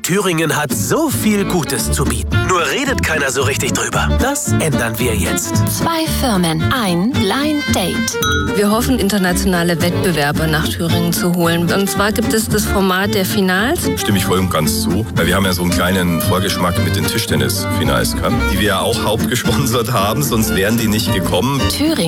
Thüringen hat so viel Gutes zu bieten. Nur redet keiner so richtig drüber. Das ändern wir jetzt. 2 Firmen, ein Blind Date. Wir hoffen, internationale Wettbewerbe nach Thüringen zu holen. Und zwar gibt es das Format der Finals. Stimme ich voll und ganz zu. Weil wir haben ja so einen kleinen Vorgeschmack mit den Tischtennis-Finals gehabt, die wir ja auch hauptgesponsert haben, sonst wären die nicht gekommen. Thüringen.